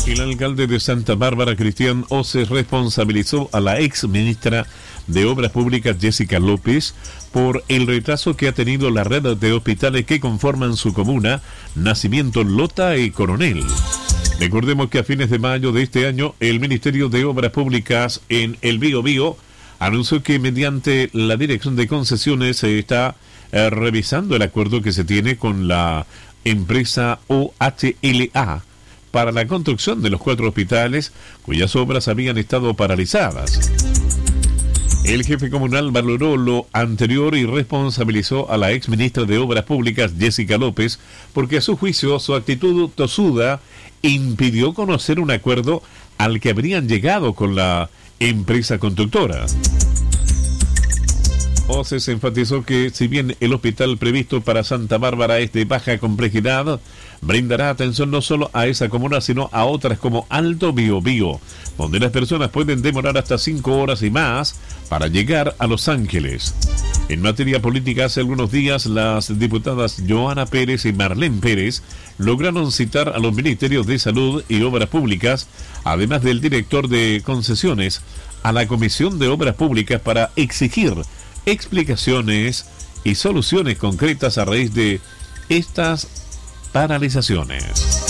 El alcalde de Santa Bárbara, Cristian Oces, responsabilizó a la ex ministra de Obras Públicas, Jessica López, por el retraso que ha tenido la red de hospitales que conforman su comuna, Nacimiento, Lota y Coronel. Recordemos que a fines de mayo de este año, el Ministerio de Obras Públicas en el Biobío anunció que mediante la Dirección de Concesiones se está revisando el acuerdo que se tiene con la empresa OHLA para la construcción de los 4 hospitales cuyas obras habían estado paralizadas. El jefe comunal valoró lo anterior y responsabilizó a la ex ministra de Obras Públicas, Jessica López, porque a su juicio su actitud tosuda impidió conocer un acuerdo al que habrían llegado con la empresa constructora. Oces enfatizó que si bien el hospital previsto para Santa Bárbara es de baja complejidad, brindará atención no solo a esa comuna, sino a otras como Alto Biobío, donde las personas pueden demorar hasta 5 horas y más para llegar a Los Ángeles. En materia política, hace algunos días, las diputadas Joana Pérez y Marlene Pérez lograron citar a los ministerios de Salud y Obras Públicas, además del director de concesiones, a la Comisión de Obras Públicas para exigir explicaciones y soluciones concretas a raíz de estas paralizaciones.